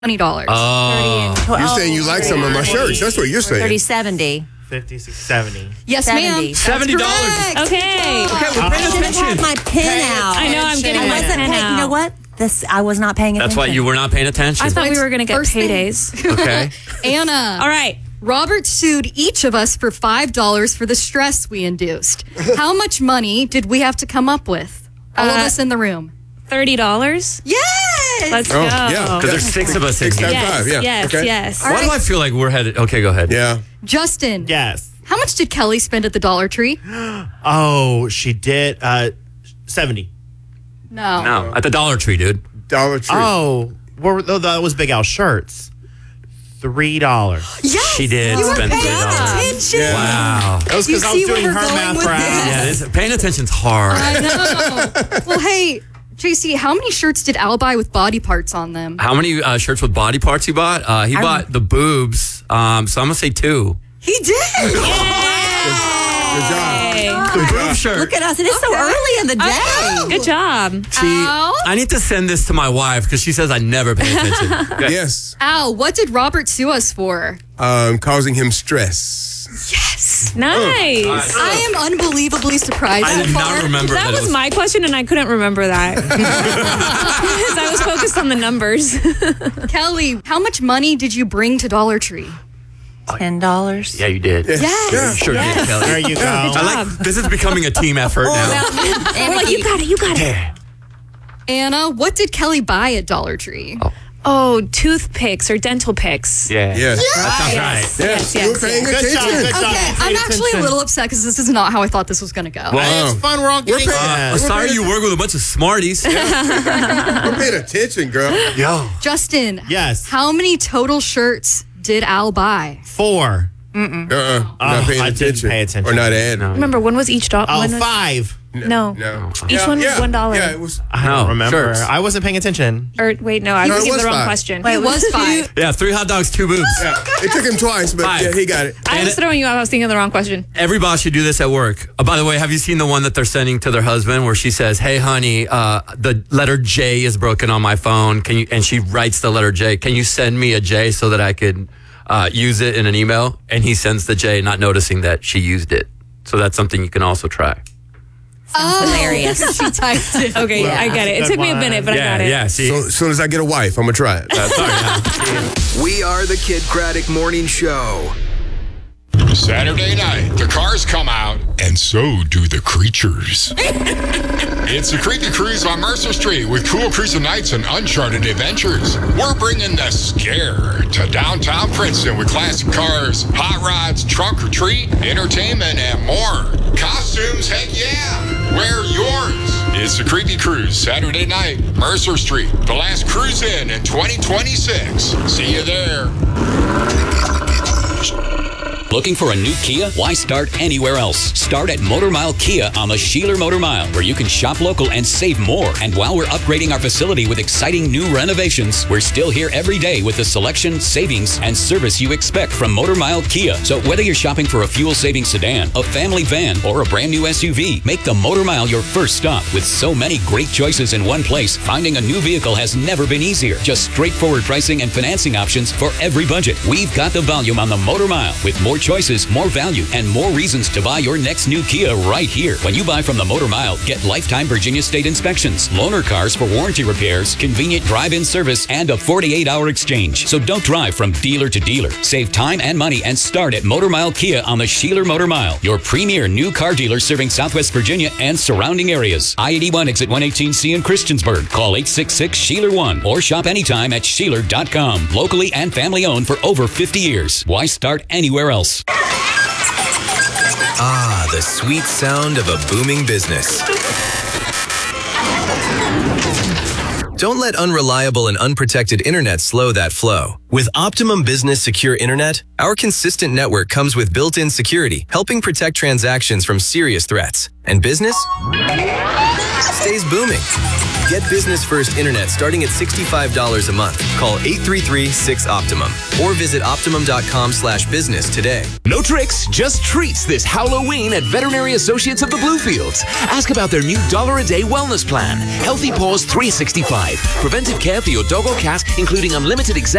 $20. You're saying you like some of my shirts. That's what you're saying. 30, 70. 50, 60, 70. Yes, ma'am. $70. Okay. Okay, we're paying I should have attention. had my pen out. I know, I'm getting my pen out. You know what? I was not paying attention. That's why you were not paying attention. I thought we were going to get First thing- paydays. Okay. Anna. All right. Robert sued each of us for $5 for the stress we induced. How much money did we have to come up with? All of us in the room. $30? Yes! Let's Oh, go. yeah. Because there's 6 of us in 6 here. times 5, yeah. Yes, Okay. yes. Why do I feel like we're headed? Okay, go ahead. Yeah. Justin. Yes. How much did Kelly spend at the Dollar Tree? Oh, she did 70. No. No, at the Dollar Tree, dude. Dollar Tree. Oh, that was Big Al shirts. $3. Yes! She did You were spend paying $3. attention. Yeah. Wow. That was You because I was see where doing we're her going math with right. this? Yeah, paying attention's hard. I know. Well, hey, JC, how many shirts did Al buy with body parts on them? How many shirts with body parts he bought? He bought the boobs. So I'm gonna say 2. He did. Good job. The boob shirt. Look at us. It is so early in the day. Good job. See, I need to send this to my wife because she says I never pay attention. Okay. Yes. Al, what did Robert sue us for? Causing him stress. Yes. Nice. I am unbelievably surprised. I so did far. not remember That was my question, and I couldn't remember that. Because I was focused on the numbers. Kelly, how much money did you bring to Dollar Tree? $10. Yeah, you did. Yes. You sure did, Kelly. There you go. I like this is becoming a team effort now. We're like, you got it, you got it. Anna, what did Kelly buy at Dollar Tree? Oh, toothpicks or dental picks. Yeah. Yes. That sounds right. Yes. yes, You were paying Good attention. job. Good job. Okay, I'm actually a little upset because this is not how I thought this was going to go. Well, It's fun. We're all getting I'm sorry you work with a bunch of smarties. We're paying attention, girl. Yo. Justin. Yes. How many total shirts did Al buy? 4. Not paying I didn't attention. pay attention. Or not adding. Remember, when was each dollar? Oh, 5. No. No. Each one was $1. Yeah, it was. I don't remember. shirts. I wasn't paying attention. Or wait, no, I No, was it giving was the wrong 5. question. It was 5. Yeah, 3 hot dogs, 2 boobs. Yeah. It took him twice, but 5. yeah, he got it. I was throwing you off. I was thinking of the wrong question. Every boss should do this at work. By the way, have you seen the one that they're sending to their husband where she says, "Hey, honey, the letter J is broken on my phone. Can you?" And she writes the letter J. Can you send me a J so that I could use it in an email? And he sends the J, not noticing that she used it. So that's something you can also try. Hilarious. She typed it. Okay, I get it. It took me a minute, but I got it. Yeah. See, So as soon as I get a wife, I'm going to try it. sorry. We are the Kid Craddock Morning Show. Saturday night, the cars come out, and so do the creatures. It's the Creepy Cruise on Mercer Street with cool cruising nights and uncharted adventures. We're bringing the scare to downtown Princeton with classic cars, hot rods, trunk or treat, entertainment, and more. Costumes, heck yeah! Wear yours. It's the Creepy Cruise, Saturday night, Mercer Street. The last cruise in 2026. See you there. Looking for a new Kia? Why start anywhere else? Start at Motor Mile Kia on the Sheeler Motor Mile, where you can shop local and save more. And while we're upgrading our facility with exciting new renovations, we're still here every day with the selection, savings, and service you expect from Motor Mile Kia. So whether you're shopping for a fuel-saving sedan, a family van, or a brand new SUV, make the Motor Mile your first stop. With so many great choices in one place, finding a new vehicle has never been easier. Just straightforward pricing and financing options for every budget. We've got the volume on the Motor Mile, with more choices, more value, and more reasons to buy your next new Kia right here. When you buy from the Motor Mile, get lifetime Virginia State inspections, loaner cars for warranty repairs, convenient drive-in service, and a 48-hour exchange. So don't drive from dealer to dealer. Save time and money and start at Motor Mile Kia on the Sheeler Motor Mile, your premier new car dealer serving Southwest Virginia and surrounding areas. I-81 exit 118C in Christiansburg. Call 866-SHEELER1 or shop anytime at Sheeler.com. Locally and family owned for over 50 years. Why start anywhere else? Ah, the sweet sound of a booming business. Don't let unreliable and unprotected internet slow that flow. With Optimum Business Secure Internet, our consistent network comes with built-in security, helping protect transactions from serious threats. And business stays booming. Get business first internet starting at $65 a month. Call 833-6-OPTIMUM or visit optimum.com/business today. No tricks, just treats this Halloween at Veterinary Associates of the Bluefields. Ask about their new $1-a-day wellness plan. Healthy Paws 365. Preventive care for your dog or cat, including unlimited exam